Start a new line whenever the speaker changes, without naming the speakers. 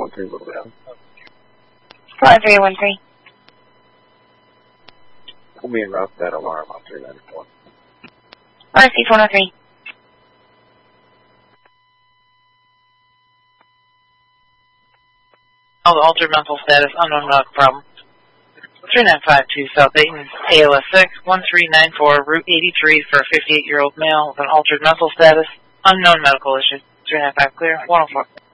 413 Little Down.
5313.
Pull me and route that alarm on 394.
RC 403.
Altered mental status, unknown medical problem. 3952 South Dayton, ALS 6, 1394, Route 83 for a 58-year-old male with an altered mental status, unknown medical issue. 395 clear, 104.